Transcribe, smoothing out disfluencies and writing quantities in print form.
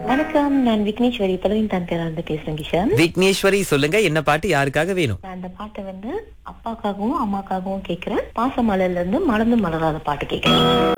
வணக்கம், நான் விக்னேஸ்வரி பலவின் இருந்து பேசுறேன் கிஷன். விக்னேஸ்வரி, சொல்லுங்க, என்ன பாட்டு யாருக்காக வேணும்? நான் அந்த பாட்டை அப்பாக்காகவும் அம்மாக்காகவும் கேக்குறேன். பாசமலர்ல இருந்து மலர்ந்து மலராத பாட்டு கேக்குறேன்.